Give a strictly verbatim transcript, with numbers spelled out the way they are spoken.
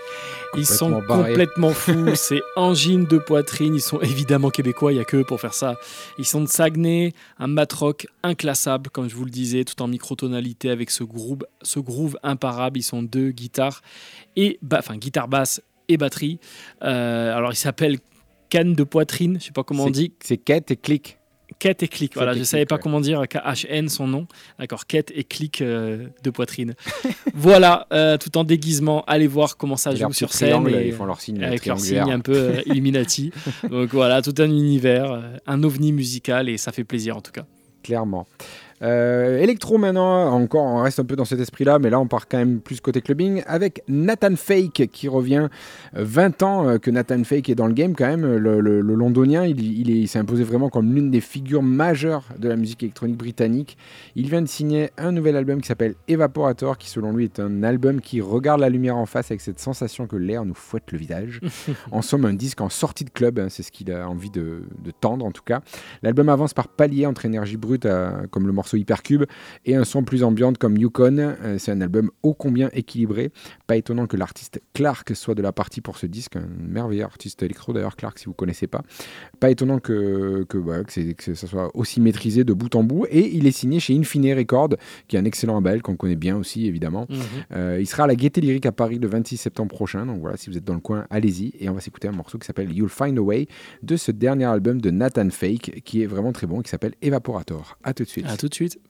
Ils sont barrés. Complètement fous, c'est angine de poitrine, ils sont évidemment québécois, il n'y a que eux pour faire ça. Ils sont de Saguenay, un mat-rock inclassable, comme je vous le disais, tout en microtonalité avec ce groove, ce groove imparable. Ils sont deux guitares, et, bah, enfin guitare basse et batterie. Euh, alors ils s'appellent Canne de poitrine, je ne sais pas comment c'est, on dit. C'est Kate et Click. Kate et Click, voilà, je ne savais pas ouais. comment dire, K H N son nom, d'accord, Kate et Click euh, de poitrine. Voilà, euh, tout en déguisement, allez voir comment ça et joue sur scène. Et ils font leur signe avec leur signe un peu euh, Illuminati. Donc voilà, tout un univers, euh, un ovni musical et ça fait plaisir en tout cas. Clairement. Euh, électro maintenant, encore on reste un peu dans cet esprit-là, mais là on part quand même plus côté clubbing avec Nathan Fake qui revient. vingt ans que Nathan Fake est dans le game quand même. Le, le, le londonien, il, il, est, il s'est imposé vraiment comme l'une des figures majeures de la musique électronique britannique. Il vient de signer un nouvel album qui s'appelle Evaporator, qui selon lui est un album qui regarde la lumière en face avec cette sensation que l'air nous fouette le visage. En somme, un disque en sortie de club, hein, c'est ce qu'il a envie de, de tendre en tout cas. L'album avance par paliers entre énergie brute à, comme le morceau Hypercube et un son plus ambiante comme Yukon. Euh, c'est un album ô combien équilibré. Pas étonnant que l'artiste Clark soit de la partie pour ce disque, un merveilleux artiste électro d'ailleurs, Clark, si vous ne connaissez pas. Pas étonnant que, que, bah, que, c'est, que ça soit aussi maîtrisé de bout en bout, et il est signé chez Infine Records, qui est un excellent label qu'on connaît bien aussi évidemment. Mm-hmm. Euh, il sera à la Gaieté Lyrique à Paris le vingt-six septembre prochain, donc voilà, si vous êtes dans le coin, allez-y, et on va s'écouter un morceau qui s'appelle You'll Find a Way de ce dernier album de Nathan Fake, qui est vraiment très bon, qui s'appelle Evaporator. À tout de suite. À tout de suite.